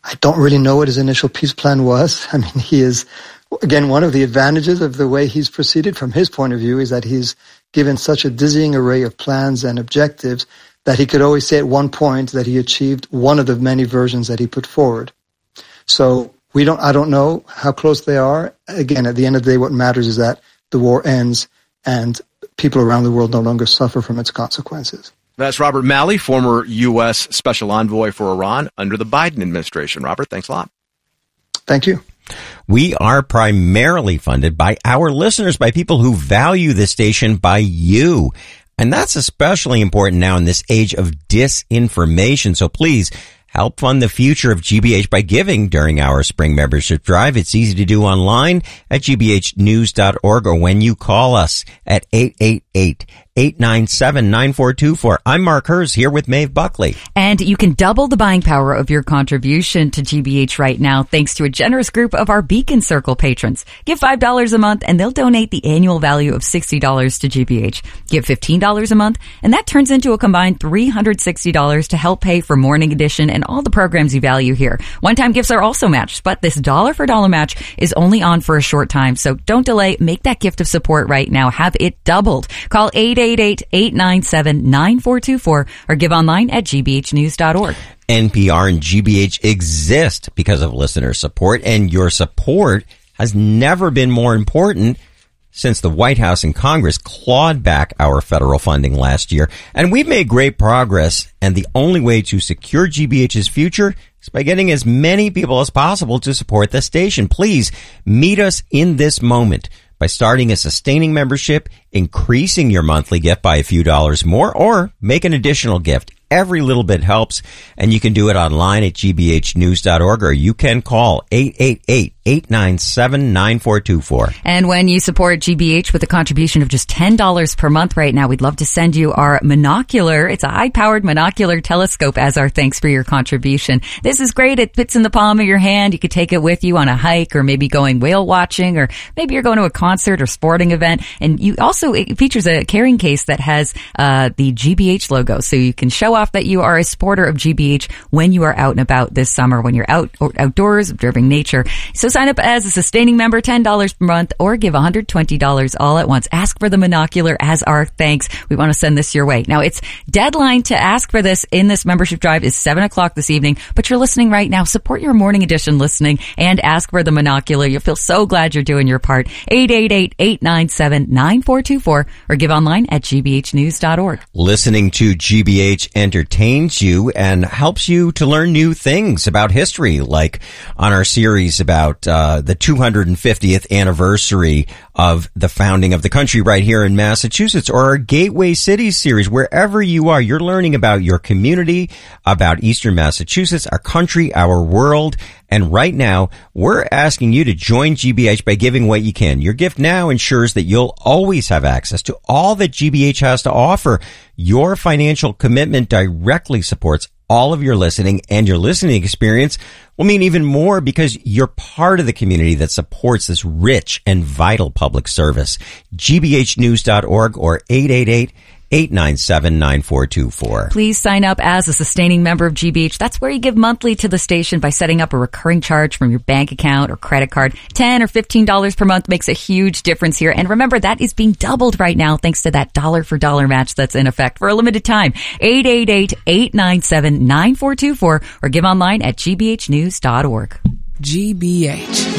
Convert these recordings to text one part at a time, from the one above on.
I don't really know what his initial peace plan was. I mean, he is, again, one of the advantages of the way he's proceeded from his point of view is that he's given such a dizzying array of plans and objectives that he could always say at one point that he achieved one of the many versions that he put forward. So I don't know how close they are. Again, at the end of the day, what matters is that the war ends and people around the world no longer suffer from its consequences. That's Robert Malley, former U.S. Special Envoy for Iran under the Biden administration. Robert, thanks a lot. Thank you. We are primarily funded by our listeners, by people who value the station, by you. And that's especially important now in this age of disinformation. So please help fund the future of GBH by giving during our spring membership drive. It's easy to do online at gbhnews.org or when you call us at 888-897-9424. I'm Mark Hers here with Maeve Buckley. And you can double the buying power of your contribution to GBH right now thanks to a generous group of our Beacon Circle patrons. Give $5 a month and they'll donate the annual value of $60 to GBH. Give $15 a month and that turns into a combined $360 to help pay for Morning Edition and all the programs you value here. One-time gifts are also matched, but this dollar-for-dollar match is only on for a short time. So don't delay. Make that gift of support right now. Have it doubled. Call 888-897-9424 or give online at gbhnews.org. NPR and GBH exist because of listener support, and your support has never been more important since the White House and Congress clawed back our federal funding last year. And we've made great progress, and the only way to secure GBH's future is by getting as many people as possible to support the station. Please meet us in this moment by starting a sustaining membership, increasing your monthly gift by a few dollars more, or make an additional gift. Every little bit helps, and you can do it online at gbhnews.org, or you can call 888-897-9424. And when you support GBH with a contribution of just $10 per month right now, we'd love to send you our monocular. It's a high-powered monocular telescope as our thanks for your contribution. This is great. It fits in the palm of your hand. You could take it with you on a hike, or maybe going whale watching, or maybe you're going to a concert or sporting event. And it features a carrying case that has the GBH logo, so you can show off that you are a supporter of GBH when you are out and about this summer, when you're outdoors observing nature. So sign up as a sustaining member, $10 per month, or give $120 all at once. Ask for the monocular as our thanks. We want to send this your way. Now, it's deadline to ask for this in this membership drive is 7:00 this evening, but you're listening right now. Support your Morning Edition listening and ask for the monocular. You'll feel so glad you're doing your part. 888-897-9424 or give online at gbhnews.org. Listening to GBH entertains you and helps you to learn new things about history, like on our series about the 250th anniversary of the founding of the country right here in Massachusetts, or our Gateway Cities series. Wherever you are, you're learning about your community, about Eastern Massachusetts, our country, our world. And right now, we're asking you to join GBH by giving what you can. Your gift now ensures that you'll always have access to all that GBH has to offer. Your financial commitment directly supports all of your listening, and your listening experience will mean even more because you're part of the community that supports this rich and vital public service. gbhnews.org or 888-897-9424. Please sign up as a sustaining member of GBH. That's where you give monthly to the station by setting up a recurring charge from your bank account or credit card. $10 or $15 per month makes a huge difference here. And remember, that is being doubled right now thanks to that dollar-for-dollar match that's in effect for a limited time. 888-897-9424 or give online at gbhnews.org. GBH.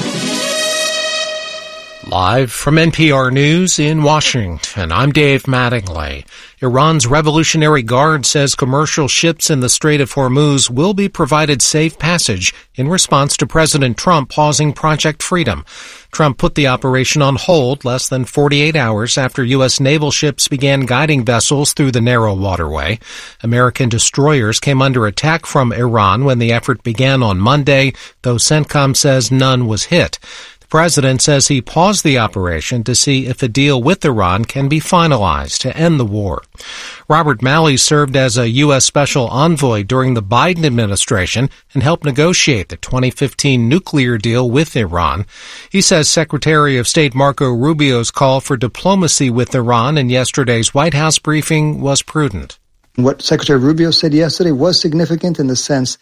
Live from NPR News in Washington, I'm Dave Mattingly. Iran's Revolutionary Guard says commercial ships in the Strait of Hormuz will be provided safe passage in response to President Trump pausing Project Freedom. Trump put the operation on hold less than 48 hours after U.S. naval ships began guiding vessels through the narrow waterway. American destroyers came under attack from Iran when the effort began on Monday, though CENTCOM says none was hit. The president says he paused the operation to see if a deal with Iran can be finalized to end the war. Robert Malley served as a U.S. Special Envoy during the Biden administration and helped negotiate the 2015 nuclear deal with Iran. He says Secretary of State Marco Rubio's call for diplomacy with Iran in yesterday's White House briefing was prudent. What Secretary Rubio said yesterday was significant in the sense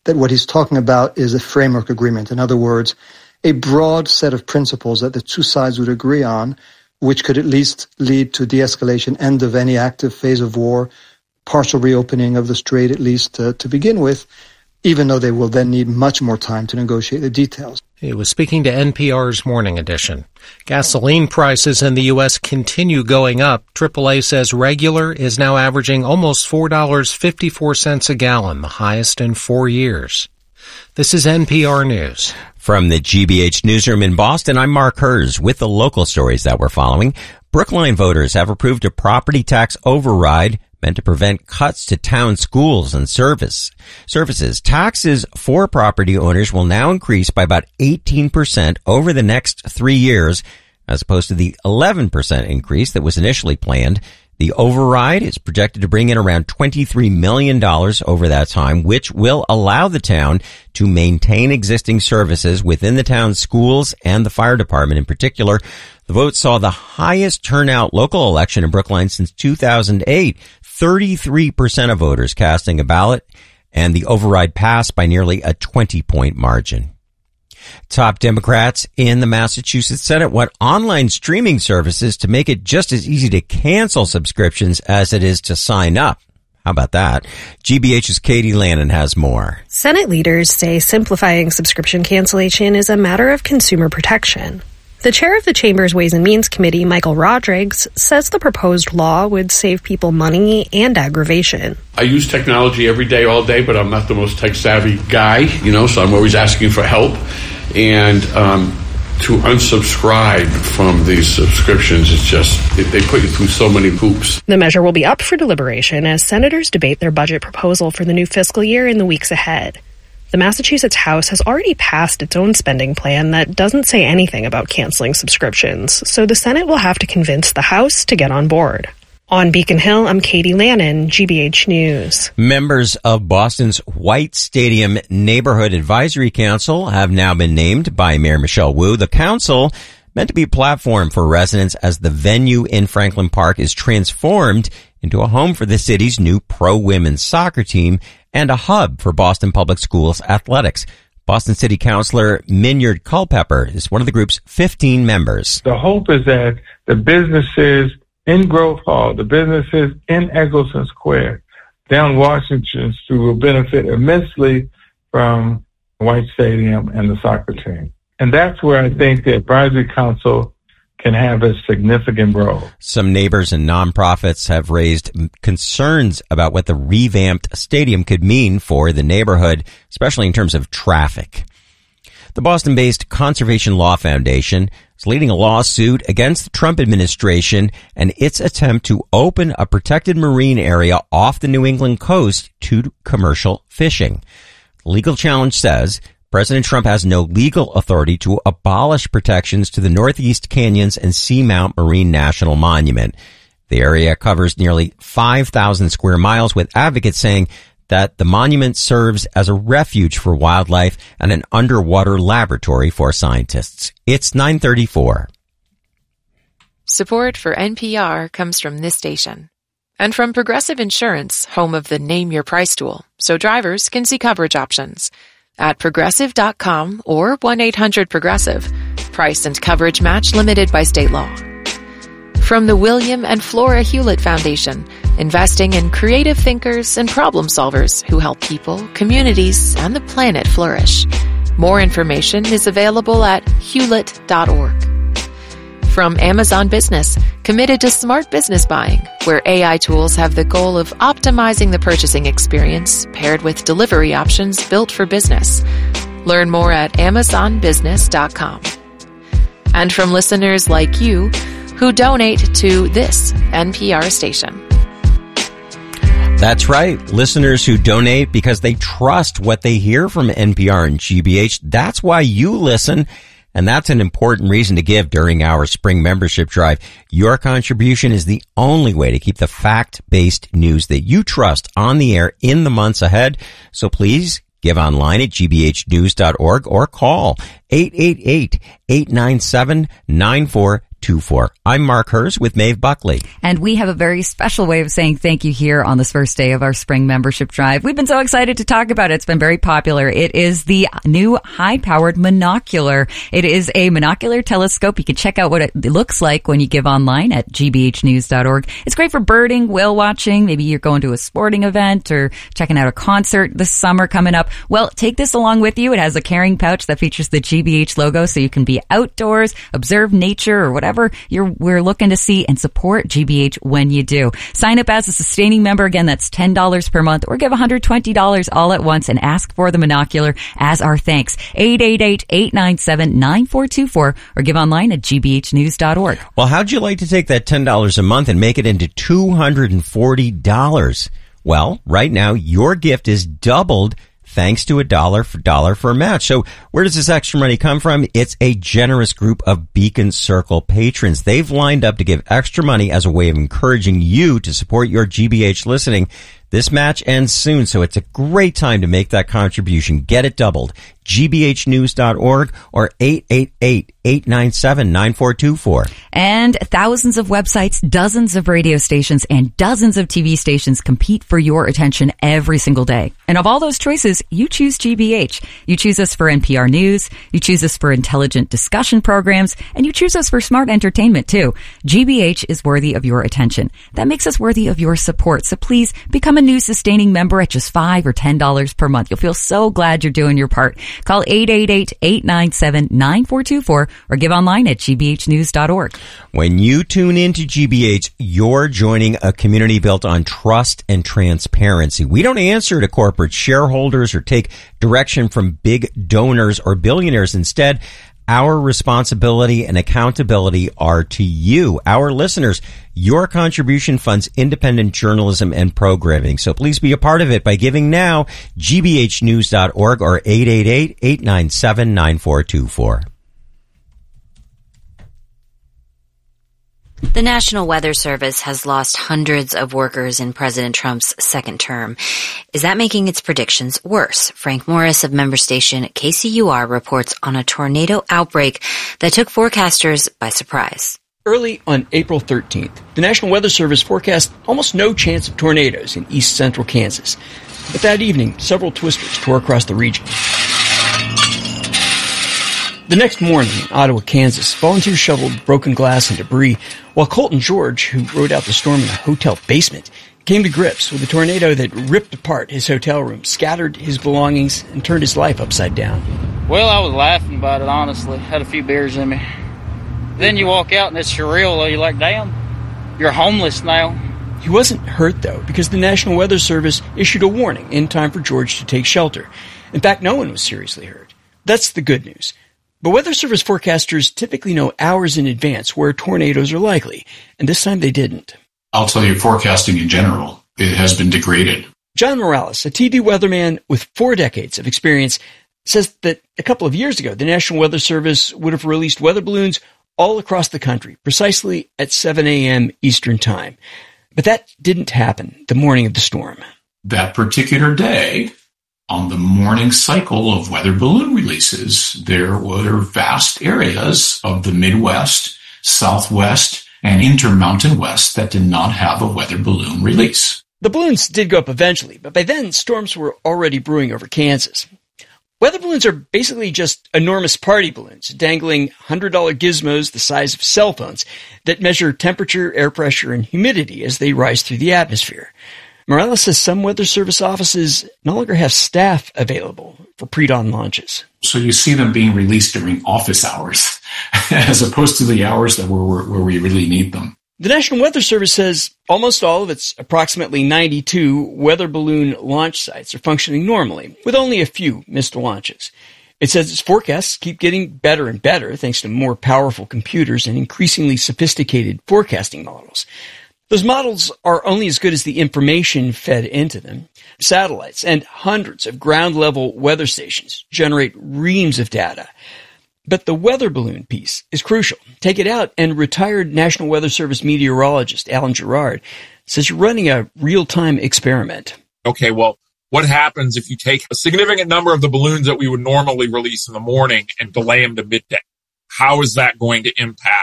that what he's talking about is a framework agreement. In other words, a broad set of principles that the two sides would agree on, which could at least lead to de-escalation, end of any active phase of war, partial reopening of the strait at least to begin with, even though they will then need much more time to negotiate the details. He was speaking to NPR's Morning Edition. Gasoline prices in the U.S. continue going up. AAA says regular is now averaging almost $4.54 a gallon, the highest in 4 years. This is NPR News. From the GBH newsroom in Boston, I'm Mark Hers with the local stories that we're following. Brookline voters have approved a property tax override meant to prevent cuts to town schools and services. Taxes for property owners will now increase by about 18% over the next 3 years, as opposed to the 11% increase that was initially planned. The override is projected to bring in around $23 million over that time, which will allow the town to maintain existing services within the town's schools and the fire department in particular. The vote saw the highest turnout local election in Brookline since 2008, 33% of voters casting a ballot, and the override passed by nearly a 20-point margin. Top Democrats in the Massachusetts Senate want online streaming services to make it just as easy to cancel subscriptions as it is to sign up. How about that? GBH's Katie Lannon has more. Senate leaders say simplifying subscription cancellation is a matter of consumer protection. The chair of the Chamber's Ways and Means Committee, Michael Rodrigues, says the proposed law would save people money and aggravation. I use technology every day, all day, but I'm not the most tech-savvy guy, so I'm always asking for help. And to unsubscribe from these subscriptions, it's just, they put you through so many hoops. The measure will be up for deliberation as senators debate their budget proposal for the new fiscal year in the weeks ahead. The Massachusetts House has already passed its own spending plan that doesn't say anything about canceling subscriptions, so the Senate will have to convince the House to get on board. On Beacon Hill, I'm Katie Lannon, GBH News. Members of Boston's White Stadium Neighborhood Advisory Council have now been named by Mayor Michelle Wu. The council, meant to be a platform for residents as the venue in Franklin Park is transformed into a home for the city's new pro-women's soccer team and a hub for Boston Public Schools athletics. Boston City Councilor Minyard Culpepper is one of the group's 15 members. The hope is that the businesses in Grove Hall, the businesses in Eggleston Square, down Washington Street will benefit immensely from White Stadium and the soccer team. And that's where I think the Advisory Council can have a significant role. Some neighbors and nonprofits have raised concerns about what the revamped stadium could mean for the neighborhood, especially in terms of traffic. The Boston-based Conservation Law Foundation is leading a lawsuit against the Trump administration and its attempt to open a protected marine area off the New England coast to commercial fishing. The legal challenge says President Trump has no legal authority to abolish protections to the Northeast Canyons and Seamount Marine National Monument. The area covers nearly 5,000 square miles, with advocates saying that the monument serves as a refuge for wildlife and an underwater laboratory for scientists. It's 9:34. Support for NPR comes from this station and from Progressive Insurance, home of the Name Your Price tool, so drivers can see coverage options. At Progressive.com or 1-800-PROGRESSIVE. Price and coverage match limited by state law. From the William and Flora Hewlett Foundation, investing in creative thinkers and problem solvers who help people, communities, and the planet flourish. More information is available at hewlett.org. From Amazon Business, committed to smart business buying, where AI tools have the goal of optimizing the purchasing experience paired with delivery options built for business. Learn more at amazonbusiness.com. And from listeners like you who donate to this NPR station. That's right. Listeners who donate because they trust what they hear from NPR and GBH. That's why you listen. And that's an important reason to give during our spring membership drive. Your contribution is the only way to keep the fact-based news that you trust on the air in the months ahead. So please give online at gbhnews.org or call 888-897-94 9424. I'm Mark Hers with Maeve Buckley. And we have a very special way of saying thank you here on this first day of our spring membership drive. We've been so excited to talk about it. It's been very popular. It is the new high-powered monocular. It is a monocular telescope. You can check out what it looks like when you give online at gbhnews.org. It's great for birding, whale watching. Maybe you're going to a sporting event or checking out a concert this summer coming up. Well, take this along with you. It has a carrying pouch that features the GBH logo, so you can be outdoors, observe nature or whatever we're looking to see, and support GBH when you do. Sign up as a sustaining member. Again, that's $10 per month, or give $120 all at once and ask for the monocular as our thanks. 888-897-9424 or give online at gbhnews.org. Well, how'd you like to take that $10 a month and make it into $240? Well, right now, your gift is doubled thanks to $1 for a match. So where does this extra money come from? It's a generous group of Beacon Circle patrons. They've lined up to give extra money as a way of encouraging you to support your GBH listening. This match ends soon, so it's a great time to make that contribution. Get it doubled. gbhnews.org or 888-897-9424. And thousands of websites, dozens of radio stations, and dozens of TV stations compete for your attention every single day. And of all those choices, you choose GBH. You choose us for NPR News, you choose us for intelligent discussion programs, and you choose us for smart entertainment, too. GBH is worthy of your attention. That makes us worthy of your support. So please become a new sustaining member at just $5 or $10 per month. You'll feel so glad you're doing your part. Call 888-897-9424 or give online at gbhnews.org. When you tune into GBH, you're joining a community built on trust and transparency. We don't answer to corporate shareholders or take direction from big donors or billionaires. Instead, our responsibility and accountability are to you, our listeners. Your contribution funds independent journalism and programming. So please be a part of it by giving now, gbhnews.org or 888-897-9424. The National Weather Service has lost hundreds of workers in President Trump's second term. Is that making its predictions worse? Frank Morris of member station KCUR reports on a tornado outbreak that took forecasters by surprise. Early on April 13th, the National Weather Service forecast almost no chance of tornadoes in east central Kansas. But that evening, several twisters tore across the region. The next morning in Ottawa, Kansas, volunteers shoveled broken glass and debris, while Colton George, who rode out the storm in a hotel basement, came to grips with a tornado that ripped apart his hotel room, scattered his belongings, and turned his life upside down. Well, I was laughing about it, honestly. Had a few beers in me. Then you walk out and it's surreal. You're like, damn, you're homeless now. He wasn't hurt, though, because the National Weather Service issued a warning in time for George to take shelter. In fact, no one was seriously hurt. That's the good news. But Weather Service forecasters typically know hours in advance where tornadoes are likely, and this time they didn't. I'll tell you, forecasting in general, it has been degraded. John Morales, a TV weatherman with 4 decades of experience, says that a couple of years ago, the National Weather Service would have released weather balloons all across the country, precisely at 7 a.m. Eastern Time. But that didn't happen the morning of the storm. That particular day, on the morning cycle of weather balloon releases, there were vast areas of the Midwest, Southwest, and Intermountain West that did not have a weather balloon release. The balloons did go up eventually, but by then storms were already brewing over Kansas. Weather balloons are basically just enormous party balloons, dangling $100 gizmos the size of cell phones that measure temperature, air pressure, and humidity as they rise through the atmosphere. Morales says some Weather Service offices no longer have staff available for pre-dawn launches. So you see them being released during office hours as opposed to the hours that where we really need them. The National Weather Service says almost all of its approximately 92 weather balloon launch sites are functioning normally, with only a few missed launches. It says its forecasts keep getting better and better thanks to more powerful computers and increasingly sophisticated forecasting models. Those models are only as good as the information fed into them. Satellites and hundreds of ground-level weather stations generate reams of data. But the weather balloon piece is crucial. Take it out, and retired National Weather Service meteorologist Alan Gerard says you're running a real-time experiment. Okay, well, what happens if you take a significant number of the balloons that we would normally release in the morning and delay them to midday? How is that going to impact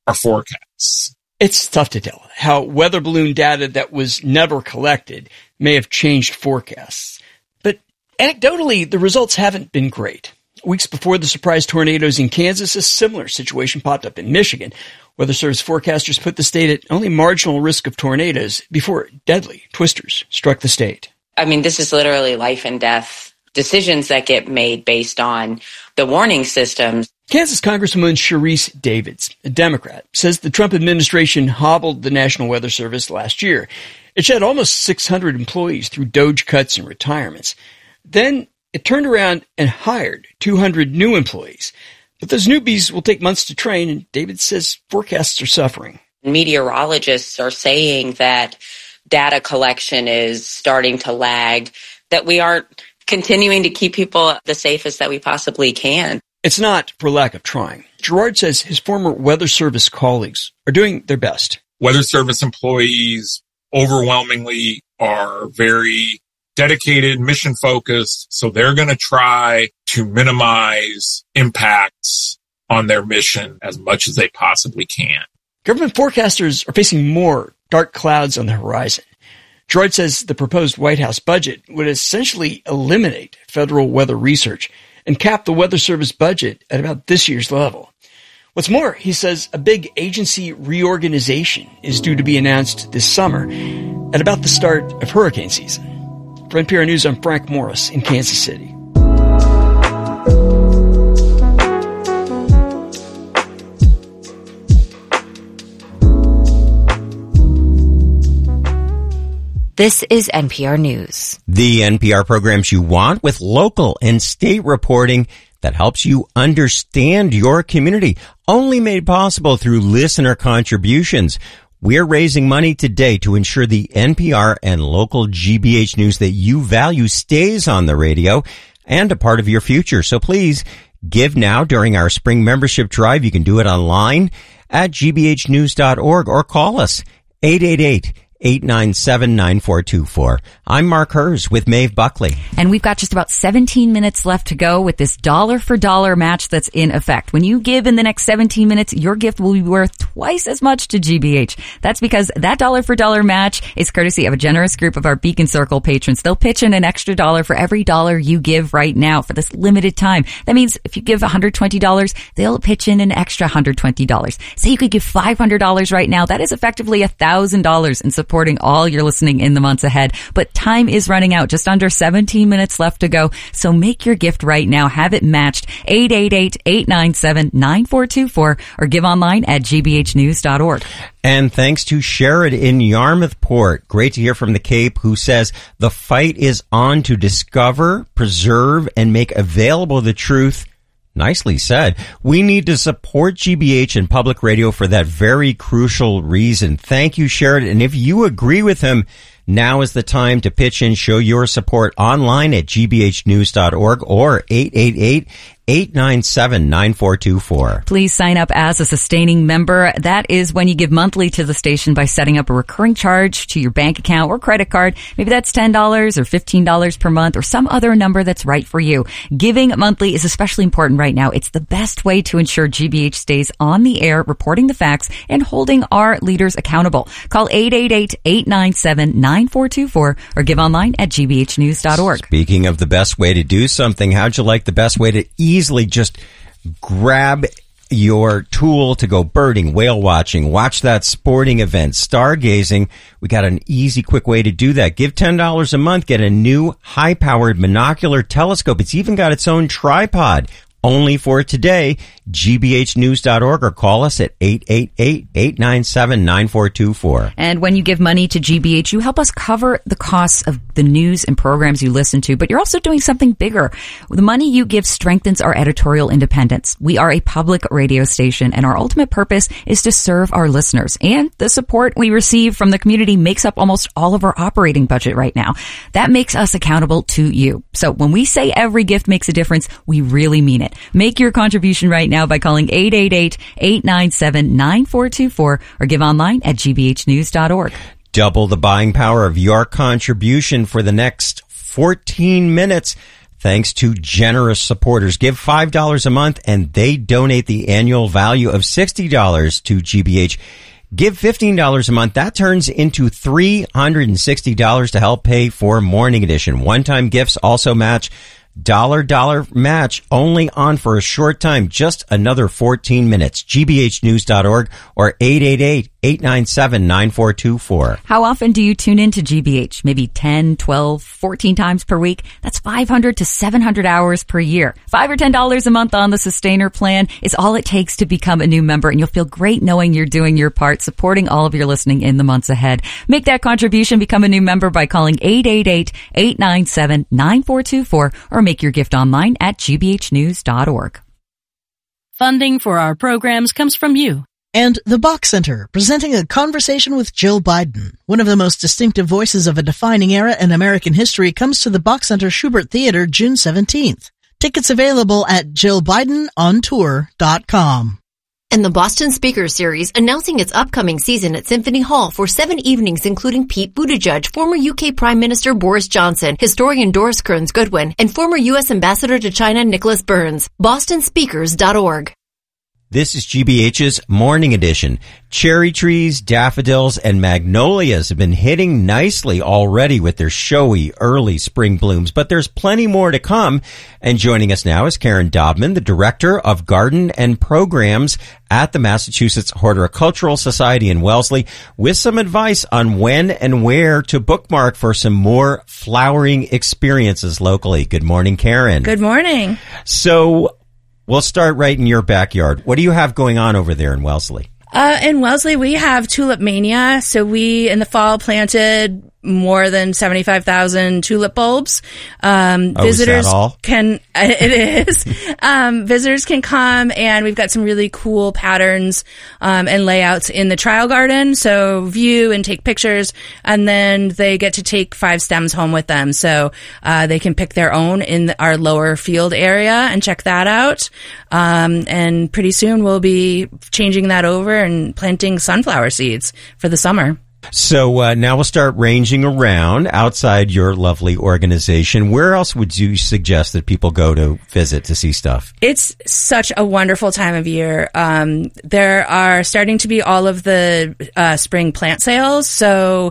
our forecasts. It's tough to tell how weather balloon data that was never collected may have changed forecasts. But anecdotally, the results haven't been great. Weeks before the surprise tornadoes in Kansas, a similar situation popped up in Michigan. Weather Service forecasters put the state at only marginal risk of tornadoes before deadly twisters struck the state. I mean, this is literally life and death decisions that get made based on the warning systems. Kansas Congresswoman Sharice Davids, a Democrat, says the Trump administration hobbled the National Weather Service last year. It shed almost 600 employees through DOGE cuts and retirements. Then it turned around and hired 200 new employees. But those newbies will take months to train, and David says forecasts are suffering. Meteorologists are saying that data collection is starting to lag, that we aren't continuing to keep people the safest that we possibly can. It's not for lack of trying. Gerard says his former Weather Service colleagues are doing their best. Weather Service employees overwhelmingly are very dedicated, mission-focused, so they're going to try to minimize impacts on their mission as much as they possibly can. Government forecasters are facing more dark clouds on the horizon. Gerard says the proposed White House budget would essentially eliminate federal weather research and cap the Weather Service budget at about this year's level. What's more, he says a big agency reorganization is due to be announced this summer at about the start of hurricane season. For NPR News, I'm Frank Morris in Kansas City. This is NPR News. The NPR programs you want with local and state reporting that helps you understand your community. Only made possible through listener contributions. We're raising money today to ensure the NPR and local GBH news that you value stays on the radio and a part of your future. So please give now during our spring membership drive. You can do it online at gbhnews.org or call us 888-897-9424. I'm Mark Hers with Maeve Buckley. And we've got just about 17 minutes left to go with this dollar for dollar match that's in effect. When you give in the next 17 minutes, your gift will be worth twice as much to GBH. That's because that dollar for dollar match is courtesy of a generous group of our Beacon Circle patrons. They'll pitch in an extra dollar for every dollar you give right now for this limited time. That means if you give $120, they'll pitch in an extra $120. Say you could give $500 right now. That is effectively $1,000 in supporting all your listening in the months ahead. But time is running out. Just under 17 minutes left to go. So make your gift right now. Have it matched. 888-897-9424 or give online at gbhnews.org. And thanks to Sherrod in Yarmouthport. Great to hear from the Cape, who says the fight is on to discover, preserve, and make available the truth. Nicely said. We need to support GBH and public radio for that very crucial reason. Thank you, Sherrod. And if you agree with him, now is the time to pitch in, show your support online at gbhnews.org or 888-897-9424. Please sign up as a sustaining member. That is when you give monthly to the station by setting up a recurring charge to your bank account or credit card. Maybe that's $10 or $15 per month or some other number that's right for you. Giving monthly is especially important right now. It's the best way to ensure GBH stays on the air, reporting the facts and holding our leaders accountable. Call 888-897-9424 or give online at gbhnews.org. Speaking of the best way to do something, how'd you like the best way to easily just grab your tool to go birding, whale watching, watch that sporting event, stargazing? We got an easy, quick way to do that. Give $10 a month, get a new high-powered monocular telescope. It's even got its own tripod. Only for today, gbhnews.org or call us at 888-897-9424. And when you give money to GBH, you help us cover the costs of the news and programs you listen to, but you're also doing something bigger. The money you give strengthens our editorial independence. We are a public radio station, and our ultimate purpose is to serve our listeners. And the support we receive from the community makes up almost all of our operating budget right now. That makes us accountable to you. So when we say every gift makes a difference, we really mean it. Make your contribution right now by calling 888-897-9424 or give online at gbhnews.org. Double the buying power of your contribution for the next 14 minutes. thanks to generous supporters. Give $5 a month and they donate the annual value of $60 to GBH. Give $15 a month. That turns into $360 to help pay for Morning Edition. One-time gifts also match. $1 match only on for a short time, just another 14 minutes. GBHnews.org or 888-897-9424. How often do you tune in to GBH? Maybe 10, 12, 14 times per week? That's 500 to 700 hours per year. $5 or $10 a month on the Sustainer plan is all it takes to become a new member, and you'll feel great knowing you're doing your part, supporting all of your listening in the months ahead. Make that contribution, become a new member by calling 888-897-9424 or make your gift online at gbhnews.org. Funding for our programs comes from you. And the Bach Center, presenting a conversation with Jill Biden. One of the most distinctive voices of a defining era in American history comes to the Bach Center Schubert Theater June 17th. Tickets available at JillBidenOnTour.com. And the Boston Speaker Series announcing its upcoming season at Symphony Hall for 7 evenings, including Pete Buttigieg, former UK Prime Minister Boris Johnson, historian Doris Kearns Goodwin, and former U.S. Ambassador to China Nicholas Burns. BostonSpeakers.org. This is GBH's Morning Edition. Cherry trees, daffodils, and magnolias have been hitting nicely already with their showy early spring blooms, but there's plenty more to come. And joining us now is Karen Dobman, the Director of Garden and Programs at the Massachusetts Horticultural Society in Wellesley, with some advice on when and where to bookmark for some more flowering experiences locally. Good morning, Karen. Good morning. So, we'll start right in your backyard. What do you have going on over there in Wellesley? In Wellesley, we have Tulip Mania. So we, in the fall, planted more than 75,000 tulip bulbs. Visitors is that all? It is. Visitors can come, and we've got some really cool patterns, and layouts in the trial garden. So view and take pictures, and then they get to take 5 stems home with them. So, they can pick their own in our lower field area and check that out. And pretty soon we'll be changing that over and planting sunflower seeds for the summer. So now we'll start ranging around outside your lovely organization. Where else would you suggest that people go to visit to see stuff? It's such a wonderful time of year. There are starting to be all of the spring plant sales. So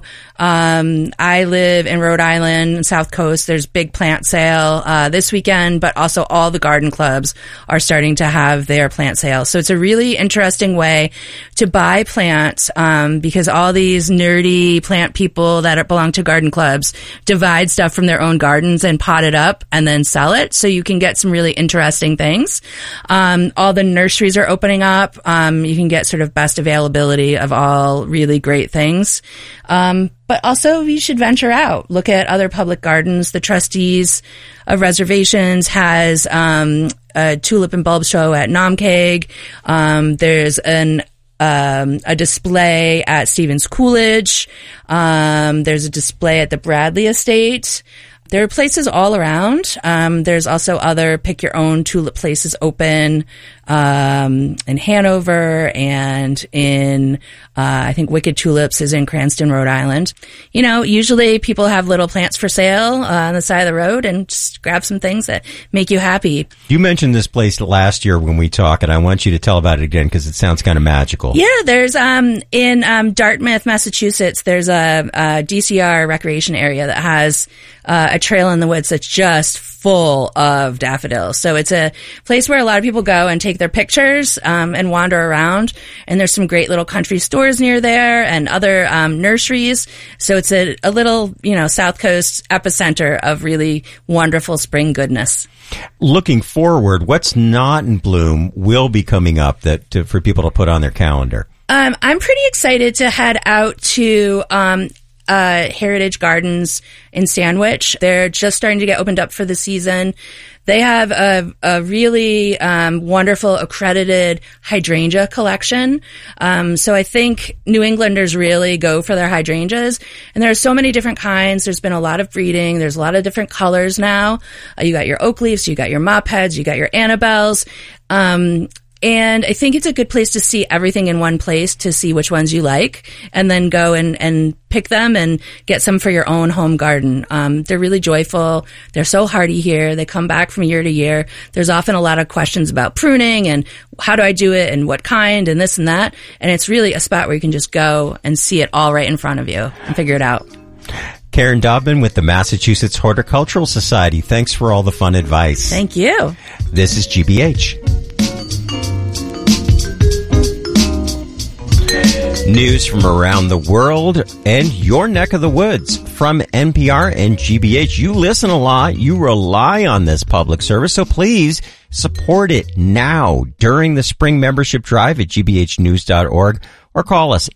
I live in Rhode Island, South Coast. There's big plant sale this weekend, but also all the garden clubs are starting to have their plant sales. So it's a really interesting way to buy plants because all these nerdy plant people that belong to garden clubs divide stuff from their own gardens and pot it up and then sell it. So you can get some really interesting things. All the nurseries are opening up. You can get sort of best availability of all really great things. But also you should venture out, look at other public gardens. The Trustees of Reservations has a tulip and bulb show at Naumkeag. There's a display at Stevens Coolidge. There's a display at the Bradley Estate. There are places all around. There's also other pick your own tulip places open in Hanover and in I think Wicked Tulips is in Cranston, Rhode Island. You know, usually people have little plants for sale on the side of the road, and just grab some things that make you happy. You mentioned this place last year when we talked, and I want you to tell about it again because it sounds kind of magical. Yeah, there's in Dartmouth, Massachusetts, there's a DCR recreation area that has a trail in the woods that's just full of daffodils. So it's a place where a lot of people go and take their pictures and wander around. And there's some great little country stores near there and other nurseries. So it's a little, South Coast epicenter of really wonderful spring goodness. Looking forward, what's not in bloom will be coming up for people to put on their calendar? I'm pretty excited to head out to Heritage Gardens in Sandwich. They're just starting to get opened up for the season. They have a really wonderful accredited hydrangea collection. So I think New Englanders really go for their hydrangeas. And there are so many different kinds. There's been a lot of breeding. There's a lot of different colors now. You got your oak leaves, you got your mop heads, you got your Annabelles. And I think it's a good place to see everything in one place, to see which ones you like, and then go and pick them and get some for your own home garden. They're really joyful. They're so hardy here. They come back from year to year. There's often a lot of questions about pruning and how do I do it and what kind and this and that. And it's really a spot where you can just go and see it all right in front of you and figure it out. Karen Dobbin with the Massachusetts Horticultural Society. Thanks for all the fun advice. Thank you. This is GBH. News from around the world and your neck of the woods from NPR and GBH. You listen a lot. You rely on this public service, so please support it now during the spring membership drive at gbhnews.org or call us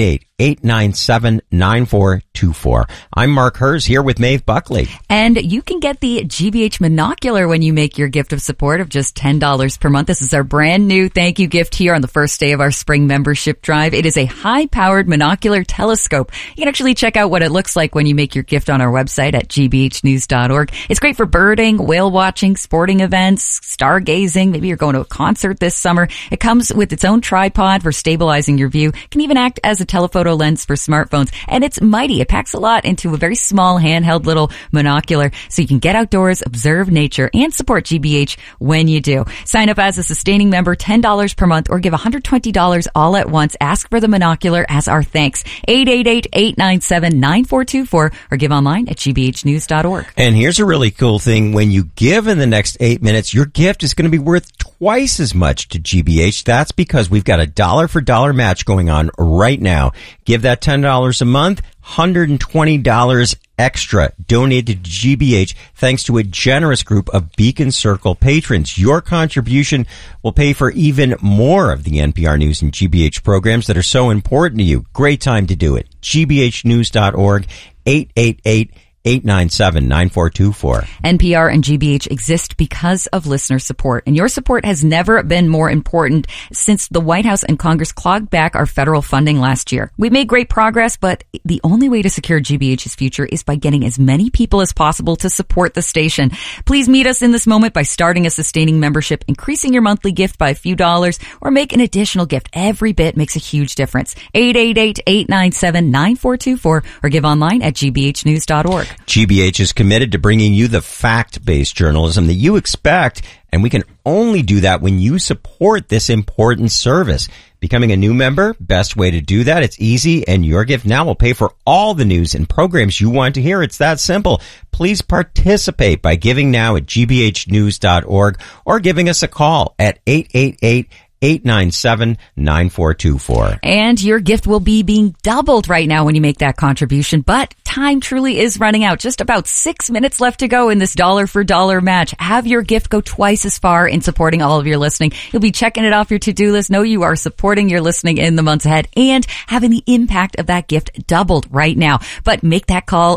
888-897-9424. I'm Mark Hers here with Maeve Buckley. And you can get the GBH Monocular when you make your gift of support of just $10 per month. This is our brand new thank you gift here on the first day of our spring membership drive. It is a high-powered monocular telescope. You can actually check out what it looks like when you make your gift on our website at gbhnews.org. It's great for birding, whale watching, sporting events, stargazing. Maybe you're going to a concert this summer. It comes with its own tripod for stabilizing your view. It can even act as a telephoto lens for smartphones. And it's mighty. It packs a lot into a very small handheld little monocular so you can get outdoors, observe nature, and support GBH when you do. Sign up as a sustaining member, $10 per month, or give $120 all at once. Ask for the monocular as our thanks. 888-897-9424 or give online at gbhnews.org. And here's a really cool thing. When you give in the next 8 minutes, your gift is going to be worth twice as much to GBH. That's because we've got a dollar for dollar match going on right now. Give that $10 a month, $120 extra donated to GBH thanks to a generous group of Beacon Circle patrons. Your contribution will pay for even more of the NPR News and GBH programs that are so important to you. Great time to do it. gbhnews.org, 888-897-9424. NPR and GBH exist because of listener support, and your support has never been more important since the White House and Congress clawed back our federal funding last year. We've made great progress, but the only way to secure GBH's future is by getting as many people as possible to support the station. Please meet us in this moment by starting a sustaining membership, increasing your monthly gift by a few dollars, or make an additional gift. Every bit makes a huge difference. 888-897-9424 or give online at gbhnews.org. GBH is committed to bringing you the fact-based journalism that you expect, and we can only do that when you support this important service. Becoming a new member, best way to do that, it's easy, and your gift now will pay for all the news and programs you want to hear. It's that simple. Please participate by giving now at gbhnews.org or giving us a call at 888-897-9424. And your gift will be being doubled right now when you make that contribution, but time truly is running out. Just about 6 minutes left to go in this dollar for dollar match. Have your gift go twice as far in supporting all of your listening. You'll be checking it off your to-do list. Know you are supporting your listening in the months ahead and having the impact of that gift doubled right now. But make that call,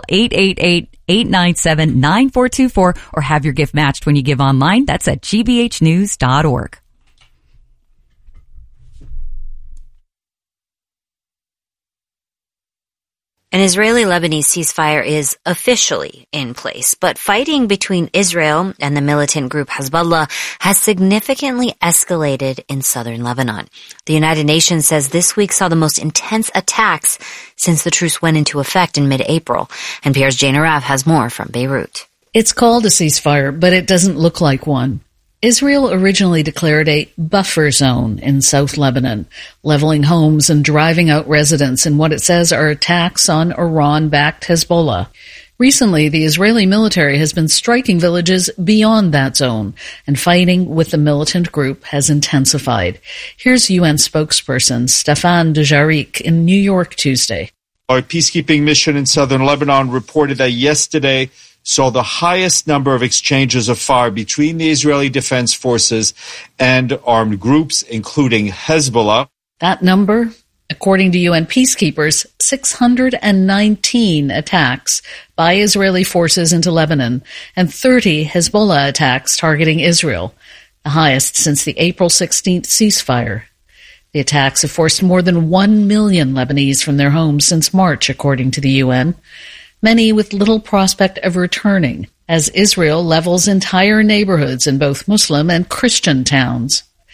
888-897-9424, or have your gift matched when you give online. That's at gbhnews.org. An Israeli-Lebanese ceasefire is officially in place, but fighting between Israel and the militant group Hezbollah has significantly escalated in southern Lebanon. The United Nations says this week saw the most intense attacks since the truce went into effect in mid-April. NPR's Jane Araf has more from Beirut. It's called a ceasefire, but it doesn't look like one. Israel originally declared a buffer zone in South Lebanon, leveling homes and driving out residents in what it says are attacks on Iran-backed Hezbollah. Recently, the Israeli military has been striking villages beyond that zone, and fighting with the militant group has intensified. Here's UN spokesperson Stefan Dujarric in New York Tuesday. Our peacekeeping mission in southern Lebanon reported that yesterday saw the highest number of exchanges of fire between the Israeli Defense Forces and armed groups, including Hezbollah. That number, according to UN peacekeepers, 619 attacks by Israeli forces into Lebanon and 30 Hezbollah attacks targeting Israel, the highest since the April 16th ceasefire. The attacks have forced more than 1 million Lebanese from their homes since March, according to the UN. Many with little prospect of returning, as Israel levels entire neighborhoods in both Muslim and Christian towns.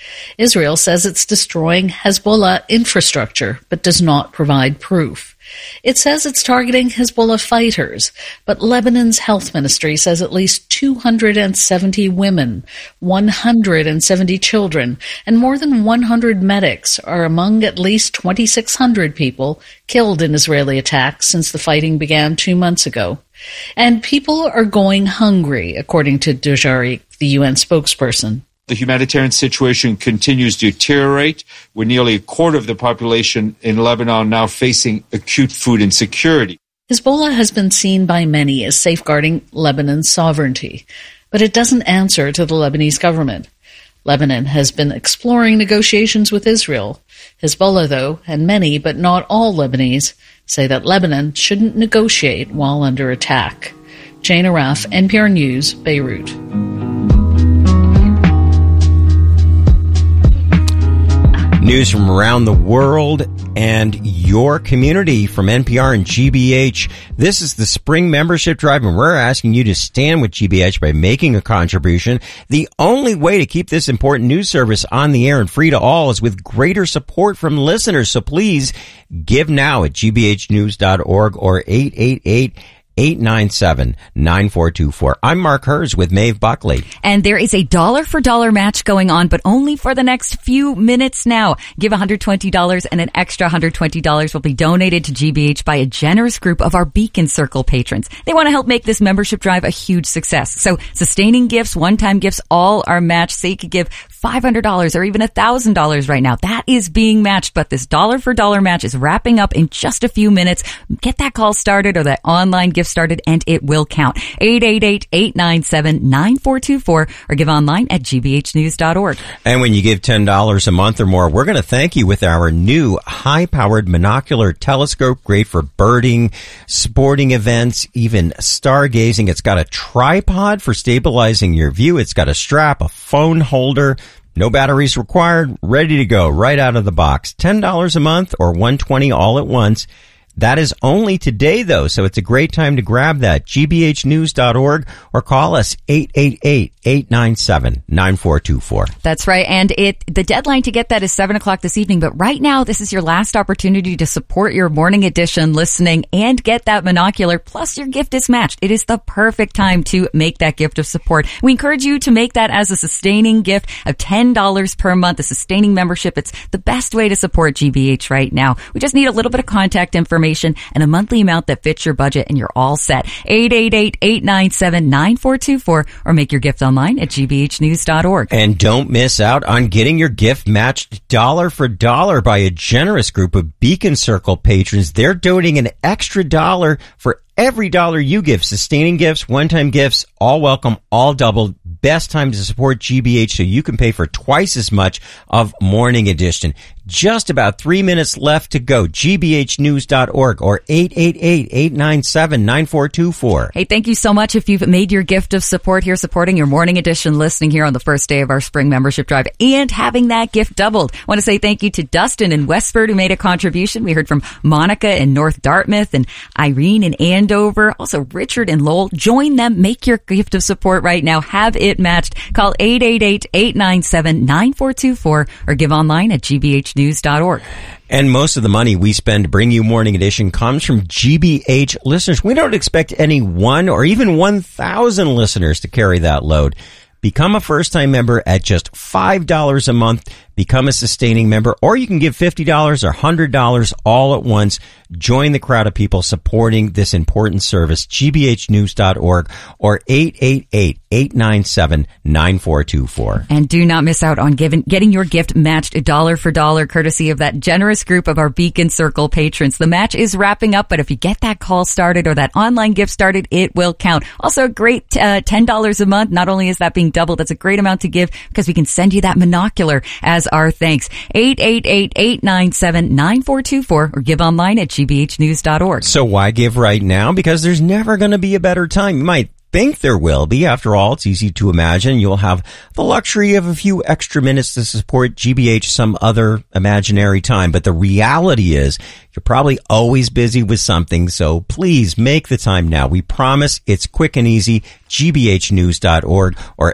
Israel says it's destroying Hezbollah infrastructure, but does not provide proof. It says it's targeting Hezbollah fighters, but Lebanon's health ministry says at least 270 women, 170 children, and more than 100 medics are among at least 2,600 people killed in Israeli attacks since the fighting began 2 months ago. And people are going hungry, according to Dujarric, the UN spokesperson. The humanitarian situation continues to deteriorate, with nearly a quarter of the population in Lebanon now facing acute food insecurity. Hezbollah has been seen by many as safeguarding Lebanon's sovereignty, but it doesn't answer to the Lebanese government. Lebanon has been exploring negotiations with Israel. Hezbollah, though, and many, but not all Lebanese, say that Lebanon shouldn't negotiate while under attack. Jane Araf, NPR News, Beirut. News from around the world and your community from NPR and GBH. This is the spring membership drive, and we're asking you to stand with GBH by making a contribution. The only way to keep this important news service on the air and free to all is with greater support from listeners. So please give now at gbhnews.org or 888-897-9424. I'm Mark Hers with Maeve Buckley. And there is a dollar for dollar match going on, but only for the next few minutes now. Give $120 and an extra $120 will be donated to GBH by a generous group of our Beacon Circle patrons. They want to help make this membership drive a huge success. So sustaining gifts, one-time gifts, all are matched. So you could give $500 or even $1,000 right now. That is being matched, but this dollar for dollar match is wrapping up in just a few minutes. Get that call started or that online gift started, and it will count. 888-897-9424 or give online at gbhnews.org. And when you give $10 a month or more, we're going to thank you with our new high-powered monocular telescope, great for birding, sporting events, even stargazing. It's got a tripod for stabilizing your view. It's got a strap, a phone holder. No batteries required, ready to go right out of the box. $10 a month or $120 all at once. That is only today, though, so it's a great time to grab that. gbhnews.org or call us 888-897-9424. That's right, and the deadline to get that is 7 o'clock this evening, but right now this is your last opportunity to support your morning edition listening and get that monocular, plus your gift is matched. It is the perfect time to make that gift of support. We encourage you to make that as a sustaining gift of $10 per month, a sustaining membership. It's the best way to support GBH right now. We just need a little bit of contact information and a monthly amount that fits your budget, and you're all set. 888-897-9424 or make your gift online at gbhnews.org. And don't miss out on getting your gift matched dollar for dollar by a generous group of Beacon Circle patrons. They're donating an extra $1 for every dollar you give. Sustaining gifts, one-time gifts, all welcome, all doubled. Best time to support GBH so you can pay for twice as much of Morning Edition. Just about 3 minutes left to go. gbhnews.org or 888-897-9424. Hey, thank you so much if you've made your gift of support here, supporting your Morning Edition listening here on the first day of our spring membership drive and having that gift doubled. I want to say thank you to Dustin in Westford who made a contribution. We heard from Monica in North Dartmouth and Irene in Andover. Also Richard in Lowell. Join them. Make your gift of support right now. Have it matched. Call 888-897-9424 or give online at gbhnews.org. And most of the money we spend to bring you Morning Edition comes from GBH listeners. We don't expect any 1 or even 1,000 listeners to carry that load. Become a first-time member at just $5 a month. Become a sustaining member, or you can give $50 or $100 all at once. Join the crowd of people supporting this important service. gbhnews.org or 888-897-9424. And do not miss out on getting your gift matched dollar for dollar, courtesy of that generous group of our Beacon Circle patrons. The match is wrapping up, but if you get that call started or that online gift started, it will count. Also, a great $10 a month. Not only is that being doubled, that's a great amount to give because we can send you that monocular as our thanks. 888-897-9424 or give online at gbhnews.org. So why give right now? Because there's never going to be a better time. You might think there will be. After all, it's easy to imagine you'll have the luxury of a few extra minutes to support GBH some other imaginary time. But the reality is You're probably always busy with something, so please make the time now. We promise it's quick and easy. gbhnews.org or